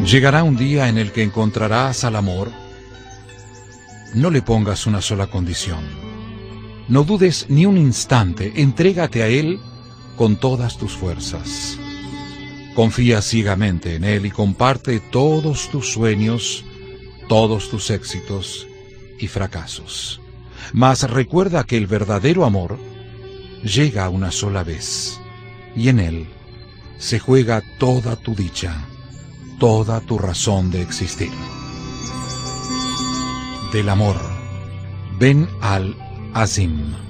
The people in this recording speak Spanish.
Llegará un día en el que encontrarás al amor. No le pongas una sola condición. No dudes ni un instante, entrégate a él con todas tus fuerzas. Confía ciegamente en él y comparte todos tus sueños, todos tus éxitos y fracasos. Mas recuerda que el verdadero amor llega una sola vez, y en él se juega toda tu dicha, toda tu razón de existir. Del amor, Ben al-Azim.